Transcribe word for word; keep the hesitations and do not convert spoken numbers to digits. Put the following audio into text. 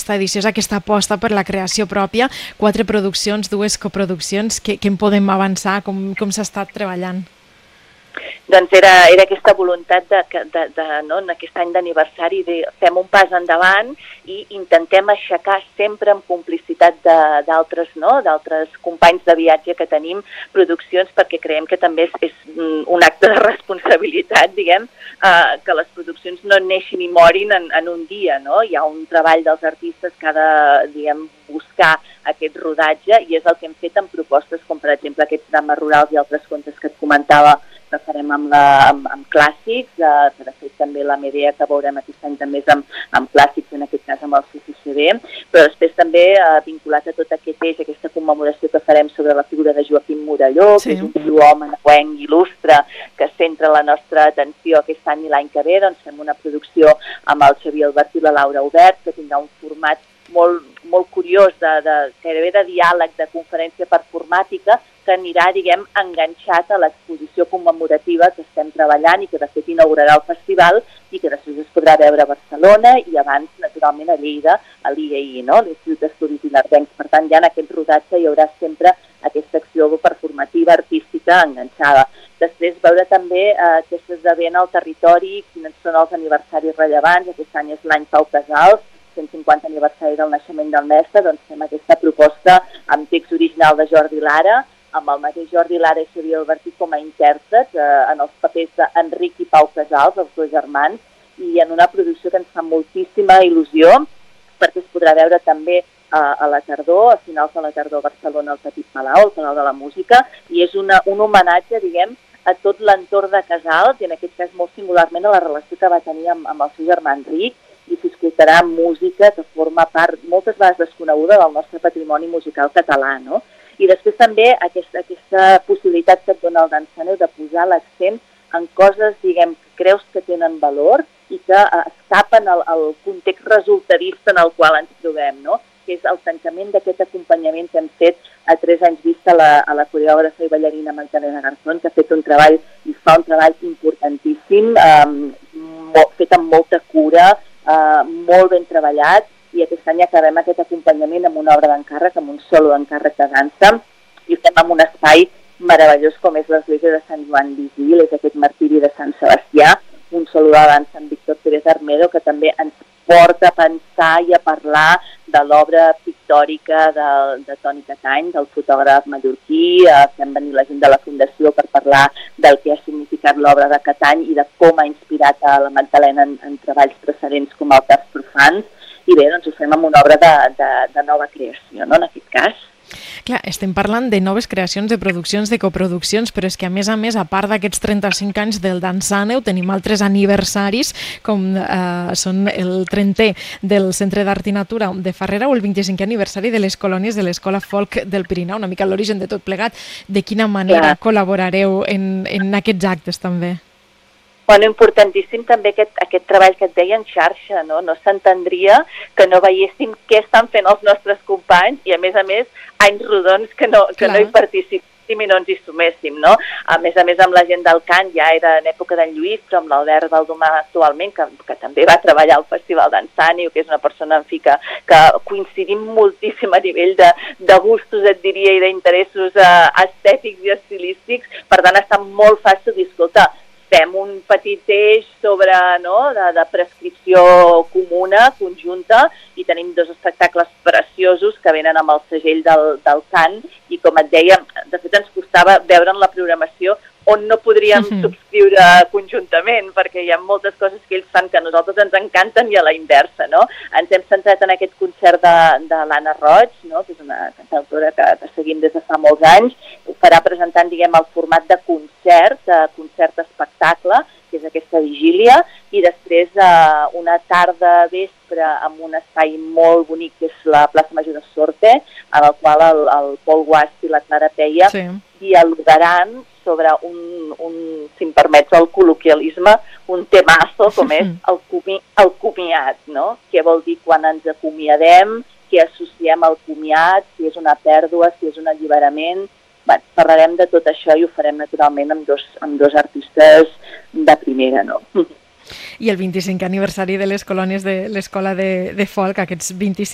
aquesta edició és aquesta aposta per la creació pròpia, quatre produccions, dues coproduccions, que, que en podem avançar, com, com s'ha estat treballant? Doncs era, era aquesta voluntat de, de, de, no, en aquest any d'aniversari de fem un pas endavant i intentem aixecar sempre amb complicitat d'altres no, d'altres companys de viatge que tenim produccions, perquè creiem que també és, és un acte de responsabilitat, diguem, eh, que les produccions no neixin i morin en, en un dia, no? Hi ha un treball dels artistes que ha de, diguem, buscar aquest rodatge i és el que hem fet amb propostes com, per exemple, aquests drames rurals i altres contes que et comentava que farem amb, la, amb, amb clàssics, eh, que de fet també la Medea que veurem aquest any també és amb, amb clàssics, en aquest cas amb el C C C B, però després també eh, vinculat a tot aquest eix, aquesta commemoració que farem sobre la figura de Joaquim Morelló, sí. que és un viu home nahuenc il·lustre, que centra la nostra atenció aquest any i l'any que ve, doncs fem una producció amb el Xavier Albert i la Laura Obert, que tindrà un format molt, molt curiós, de, de, gairebé de diàleg, de conferència performàtica, que anirà, diguem, enganxat a l'exposició commemorativa que estem treballant i que de fet inaugurarà el festival i que després es podrà veure a Barcelona i abans, naturalment, a Lleida, a l'I E I, no? l'Institut d'Estudis Ilerdencs. Per tant, ja en aquest rodatge hi haurà sempre aquesta acció performativa, artística, enganxada. Després veure també eh, què s'esdevé al territori, quins són els aniversaris rellevants. Aquest any és l'any Pau Casals, cent cinquanta aniversari del naixement del mestre, doncs fem aquesta proposta amb text original de Jordi Lara, amb el mateix Jordi Lara i Xavier Albertí com a intèrprets eh, en els papers d'Enric i Pau Casals, els dos germans, i en una producció que ens fa moltíssima il·lusió, perquè es podrà veure també eh, a la tardor, a finals de la tardor a Barcelona, al Petit Palau, al Palau de la Música, i és una, un homenatge, diguem, a tot l'entorn de Casals, i en aquest cas molt singularment a la relació que va tenir amb, amb el seu germà Enric, i s'escoltarà música que forma part, moltes vegades desconeguda, del nostre patrimoni musical català, no? I després també aquesta, aquesta possibilitat que et dona el Dansaneu de posar l'accent en coses, diguem, que creus que tenen valor i que eh, escapen al, al context resultadista en el qual ens trobem, no? Que és el tancament d'aquest acompanyament que hem fet a tres anys vista a la, a la coreògrafa i ballarina Magdalena Garzón, que ha fet un treball i fa un treball importantíssim, eh, fet amb molta cura, eh, molt ben treballat, i aquest any acabem aquest acompanyament amb una obra d'encàrrec, amb un solo d'encàrrec de dansa, i ho fem en un espai meravellós com és l'església de Sant Joan d'Isil, és aquest martiri de Sant Sebastià, un solo de dansa amb Víctor Pérez Armedo, que també ens porta a pensar i a parlar de l'obra pictòrica de, de Toni Catany, del fotògraf mallorquí. Eh, fem venir la gent de la Fundació per parlar del que ha significat l'obra de Catany i de com ha inspirat a la Magdalena en, en treballs precedents com el Cas Profans. I bé, doncs ho fem amb una obra de, de, de nova creació, no?, en aquest cas. Clar, estem parlant de noves creacions, de produccions, de coproduccions, però és que a més a més, a part d'aquests trenta-cinc anys del Dansaneu, tenim altres aniversaris, com eh, són el trentè del Centre d'Art i Natura de Farrera o el vint-i-cinquè aniversari de les colònies de l'Escola Folk del Pirineu, una mica l'origen de tot plegat. De quina manera Clar. col·laborareu en, en aquests actes també? Bueno, importantíssim també aquest, aquest treball que et deia en xarxa, no? No s'entendria que no veiéssim què estan fent els nostres companys i, a més a més, anys rodons que no, que no hi participéssim i no ens hi suméssim, no? A més a més, amb la gent del cant, ja era en època d'en Lluís, però amb l'Albert Baldomà actualment, que, que també va treballar al Festival d'Ensani, que és una persona, en fi, que, que coincidim moltíssim a nivell de, de gustos, et diria, i d'interessos eh, estètics i estilístics. Per tant, està molt fàcil dir, escolta, fem un petit eix sobre, no, de, de prescripció comuna, conjunta, i tenim dos espectacles preciosos que venen amb el segell del, del cant, i com et deia, de fet ens costava veure'n la programació on no podríem uh-huh. subscriure conjuntament, perquè hi ha moltes coses que ells fan que a nosaltres ens encanten i a la inversa, no? Ens hem centrat en aquest concert de, de l'Anna Roig, no? Que és una cantautora que, que seguim des de fa molts anys, ho farà presentant, diguem, el format de concert, de concert-espectacle, que és aquesta vigília, i després eh, una tarda vespre amb un espai molt bonic, que és la plaça Major de Sorte, en el qual el, el Pol Guast i la Clara Peia sí. dialogaran sobre un, un, si em permets el col·loquialisme, un temazo com és el, comi, el comiat, no? Què vol dir quan ens acomiadem, què associem al comiat, si és una pèrdua, si és un alliberament. Bé, parlarem de tot això i ho farem naturalment amb dos, amb dos artistes de primera, no? I el vint-i-cinquè aniversari de les colònies de l'Escola de, de Folk, aquests vint-i-cinc